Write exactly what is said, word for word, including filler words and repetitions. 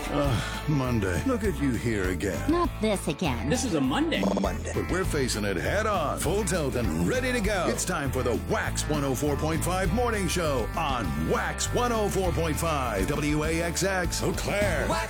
Ugh, Monday. Look at you here again. Not this again. This is a Monday. Monday. But we're facing it head on, full tilt and ready to go. It's time for the Wax one oh four point five Morning Show on Wax one oh four point five W A X X Eau Claire.